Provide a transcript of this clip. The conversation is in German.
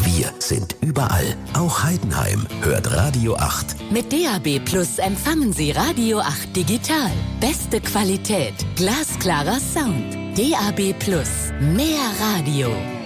Wir sind überall. Auch Heidenheim hört Radio 8. Mit DAB Plus empfangen Sie Radio 8 digital. Beste Qualität, glasklarer Sound. DAB Plus. Mehr Radio.